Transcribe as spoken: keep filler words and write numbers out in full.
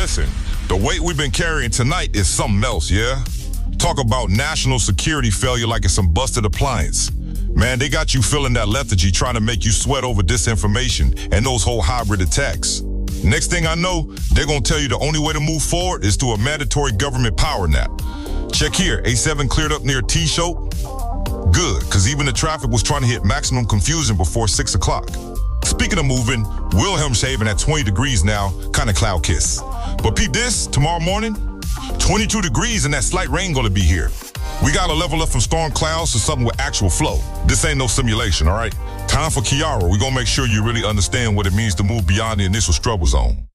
Listen, the weight we've been carrying tonight is something else, yeah? Talk about national security failure like it's some busted appliance. Man, they got you feeling that lethargy trying to make you sweat over disinformation and those whole hybrid attacks. Next thing I know, they're gonna tell you the only way to move forward is through a mandatory government power nap. Check here, A seven cleared up near T-Show. Good, because even the traffic was trying to hit maximum confusion before six o'clock. Speaking of moving, Wilhelmshaven at twenty degrees now, kind of cloud kiss. But peep this, tomorrow morning, twenty-two degrees and that slight rain gonna be here. We gotta level up from storm clouds to something with actual flow. This ain't no simulation, all right? Time for Kiara. We're gonna make sure you really understand what it means to move beyond the initial struggle zone.